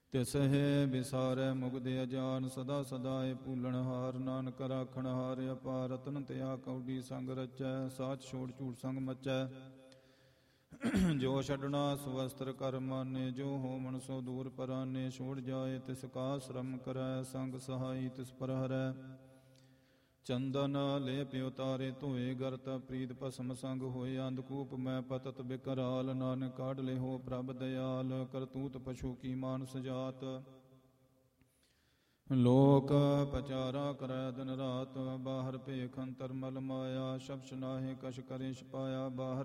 ਤਿਸਹਿ ਵਿਸਾਰੈ ਮੁਗਧ ਅਜਾਨ ਸਦਾ ਸਦਾਏ ਭੂਲਣ ਹਾਰ ਨਾਨਕ ਰਾਖਣ ਹਾਰ ਅਪਾਰ ਰਤਨ ਤਿਆ ਕੌਡੀ ਸੰਗ ਰਚੈ ਸਾਚ ਛੋੜ ਝੂਠ ਸੰਗ ਮਚੈ ਜੋ ਛੱਡਣਾ ਸੁਵਸਤਰ ਕਰ ਮਾਨੇ ਜੋ ਹੋਮਣ ਸੋ ਦੂਰ ਪਰਾਨੇ ਛੋੜ ਜਾਏ ਤਿਸ ਕਾ ਸ਼ਰਮ ਕਰੈ ਸੰਗ ਸਹਾਈ ਤਿਸ ਪਰ ਹਰੈ ਚੰਦਨ ਲੇਪ ਉਤਾਰੇ ਧੋਏ ਗਰਤ ਪ੍ਰੀਤ ਭਸਮ ਸੰਗ ਹੋਏ ਅੰਧਕੂਪ ਮੈਂ ਪਤਤ ਬਿਕਰਾਲ ਨਾਨਕ ਕਾਢ ਲਿਹੋ ਪ੍ਰਭ ਦਇਆਲ ਕਰਤੂਤ ਪਸ਼ੂ ਕੀ ਮਾਨਸ ਜਾਤ ਲੋਕ ਪਚਾਰਾ ਕਰੈ ਦਿਨ ਰਾਤ ਬਾਹਰ ਭੇਖ ਅੰਤਰ ਮਲ ਮਾਇਆ ਸ਼ਬਦ ਨਾਹੇ ਕਛ ਕਰੇ ਛਪਾਇਆ ਬਾਹਰ